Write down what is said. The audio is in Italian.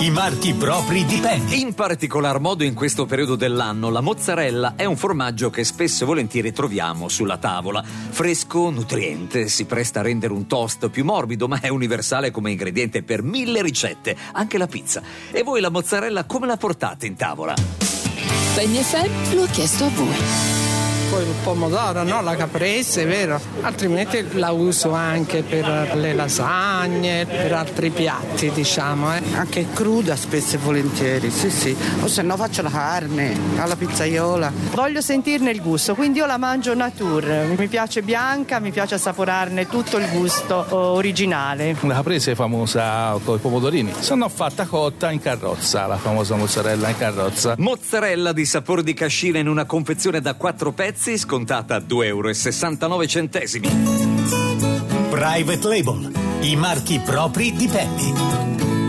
i marchi propri di Penny. In particolar modo in questo periodo dell'anno la mozzarella è un formaggio che spesso e volentieri troviamo sulla tavola. Fresco, nutriente, si presta a rendere un toast più morbido, ma è universale come ingrediente per 1000 ricette, anche la pizza. E voi la mozzarella come la portate in tavola? Penny FM lo ha chiesto a voi. Poi il pomodoro, no? La caprese, vero? Altrimenti la uso anche per le lasagne, per altri piatti, diciamo. Anche cruda spesso e volentieri, sì. O se no faccio la carne, alla pizzaiola. Voglio sentirne il gusto, quindi io la mangio nature. Mi piace bianca, mi piace assaporarne tutto il gusto originale. La caprese è famosa con i pomodorini, se no fatta cotta in carrozza, la famosa mozzarella in carrozza. Mozzarella di sapore di cascina in una confezione da 4 pezzi, scontata a €2,69. Private Label, i marchi propri di Penny.